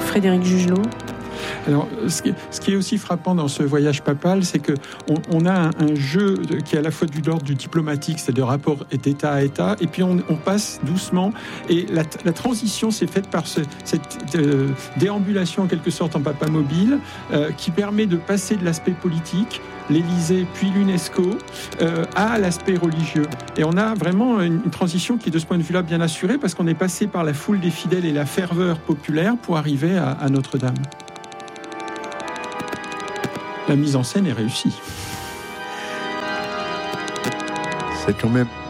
Frédéric Jugelot. Alors, ce qui est aussi frappant dans ce voyage papal, c'est qu'on a un jeu qui est à la fois de l'ordre du diplomatique, c'est-à-dire de rapport d'État à État, et puis on passe doucement, et la transition s'est faite par cette déambulation en quelque sorte en papa mobile, qui permet de passer de l'aspect politique, l'Élysée puis l'UNESCO, à l'aspect religieux. Et on a vraiment une transition qui est de ce point de vue-là bien assurée, parce qu'on est passé par la foule des fidèles et la ferveur populaire pour arriver à Notre-Dame. La mise en scène est réussie. C'est quand même